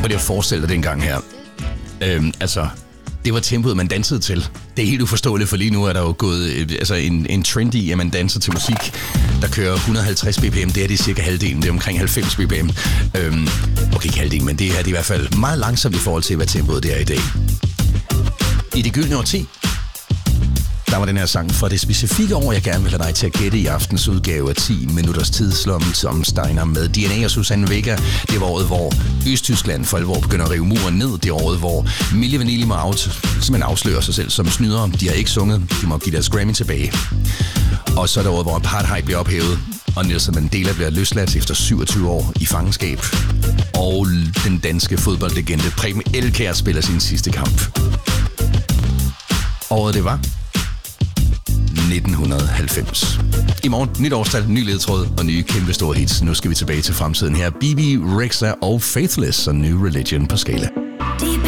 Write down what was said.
det at forestille dig dengang her. Det var tempoet, man dansede til. Det er helt uforståeligt, for lige nu er der jo gået en trend i, at man danser til musik, der kører 150 bpm. Det er det cirka halvdelen. Det er omkring 90 bpm. Okay, ikke halvdelen, men det er i hvert fald meget langsomt i forhold til, hvad tempoet det er i dag. I det gyldne årti, der var den her sang for det specifikke år, jeg gerne vil have dig til at gætte i aftens udgave af 10 minutters tidslomme som Steiner med DNA og Susanne Vega. Det var året, hvor Østtyskland for alvor begynder at rive muren ned. Det er året, hvor Milli Vanilli må simpelthen afsløre sig selv som snydere. De har ikke sunget. De må give deres Grammy tilbage. Og så er det året, hvor apartheid bliver ophævet, og Nelson Mandela bliver løsladt efter 27 år i fangenskab. Og den danske fodboldlegende Preben Elkjær spiller sin sidste kamp. Året det var 1990. I morgen, nyt årstal, ny ledtråd og nye kæmpe store hits. Nu skal vi tilbage til fremtiden her. Bibi Rexha og Faithless og New Religion på Skala.